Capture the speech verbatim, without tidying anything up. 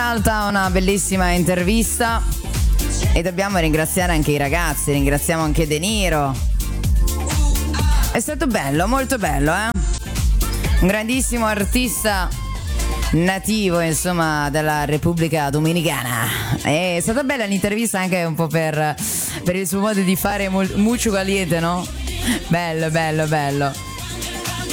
stata una bellissima intervista e dobbiamo ringraziare anche i ragazzi, ringraziamo anche De Niro. È stato bello, molto bello, eh? Un grandissimo artista nativo, insomma, della Repubblica Dominicana. È stata bella l'intervista anche un po' per, per il suo modo di fare mucho caliente, no? Bello, bello, bello.